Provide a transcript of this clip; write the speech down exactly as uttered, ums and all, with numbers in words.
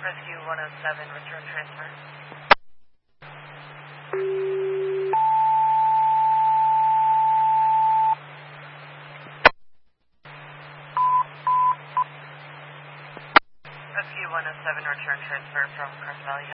Rescue one oh seven, return transfer. Rescue one oh seven, return transfer from Crest Valley.